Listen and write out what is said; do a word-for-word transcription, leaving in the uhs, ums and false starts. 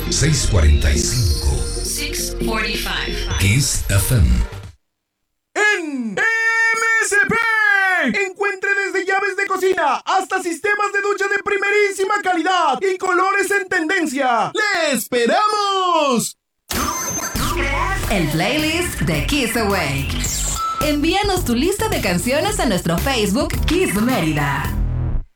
seiscientos cuarenta y cinco. seiscientos cuarenta y cinco. Kiss F M. En M S P encuentre desde llaves de cocina hasta sistemas de ducha de primerísima calidad y colores en tendencia. ¡Le esperamos! El playlist de Kiss Away. Envíanos tu lista de canciones a nuestro Facebook Kiss Mérida.